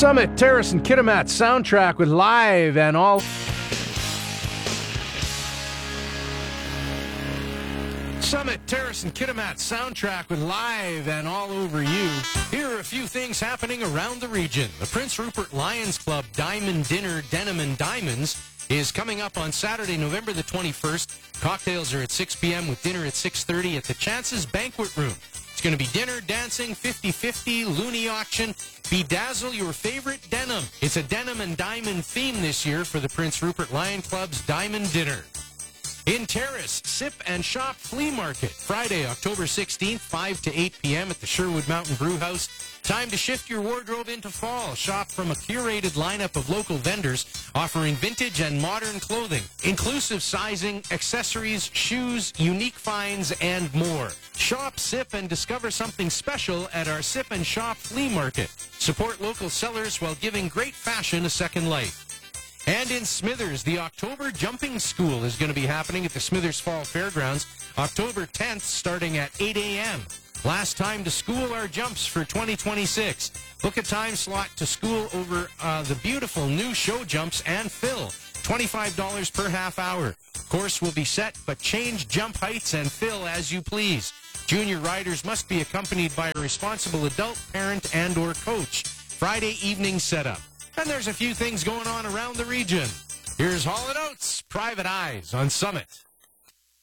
Summit Terrace and Kitimat soundtrack with Live and All. Summit Terrace and Kitimat soundtrack with Live and All Over You. Here are a few things happening around the region. The Prince Rupert Lions Club Diamond Dinner Denim and Diamonds is coming up on Saturday, November the 21st. Cocktails are at 6 p.m. with dinner at 6:30 at the Chances Banquet Room. It's going to be dinner, dancing, 50-50, loony auction. Bedazzle your favorite denim. It's a denim and diamond theme this year for the Prince Rupert Lion Club's Diamond Dinner. In Terrace, Sip and Shop Flea Market, Friday, October 16th, 5 to 8 p.m. at the Sherwood Mountain Brew House. Time to shift your wardrobe into fall. Shop from a curated lineup of local vendors offering vintage and modern clothing, inclusive sizing, accessories, shoes, unique finds, and more. Shop, sip, and discover something special at our Sip and Shop Flea Market. Support local sellers while giving great fashion a second life. And in Smithers, the October Jumping School is going to be happening at the Smithers Fall Fairgrounds, October 10th, starting at 8 a.m. Last time to school our jumps for 2026. Book a time slot to school over the beautiful new show jumps and fill. $25 per half hour. Course will be set, but change jump heights and fill as you please. Junior riders must be accompanied by a responsible adult, parent, and or coach. Friday evening setup. And there's a few things going on around the region. Here's Hall & Oates, Private Eyes on Summit.